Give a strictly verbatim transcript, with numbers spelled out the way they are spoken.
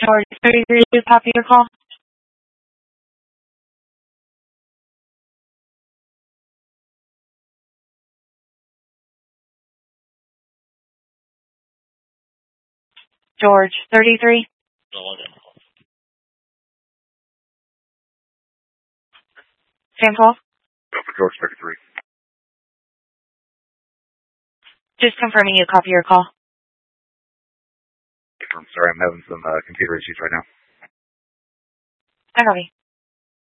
George thirty-three, copy your call. George thirty-three. Sam twelve. Go for George thirty-three. Just confirming you copy your call. I'm sorry, I'm having some uh, computer issues right now. I copy.